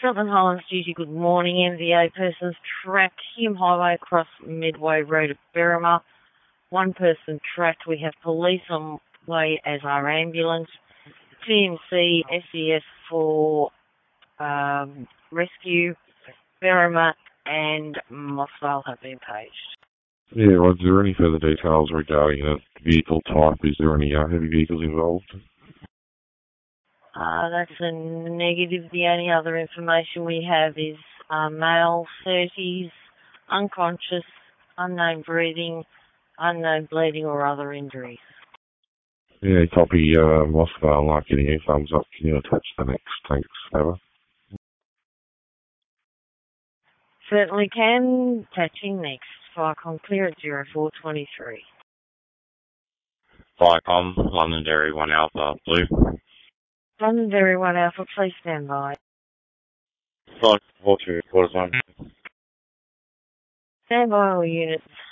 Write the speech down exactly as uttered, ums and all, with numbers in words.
Southern Highlands duty, good morning. M V A persons tracked Hume Highway across Midway Road at Berrima. One person tracked. We have police on way as our ambulance. T M C, S E S for um, rescue. Berrima and Mossvale have been paged. Yeah, well, is there any further details regarding the vehicle type? Is there any uh, heavy vehicles involved? Uh, that's a negative. The only other information we have is uh, male, thirties, unconscious, unknown breathing, unknown bleeding or other injuries. Yeah, copy. Uh, Mossvale, not getting a thumbs up. Can you attach the next? Thanks, Ava. Certainly can. Attaching next. Viacom clear at zero four twenty-three. Viacom, Londonderry one Alpha, Blue. Londonderry one Alpha, please stand by. Five, four, two, quarters one. Stand by all units.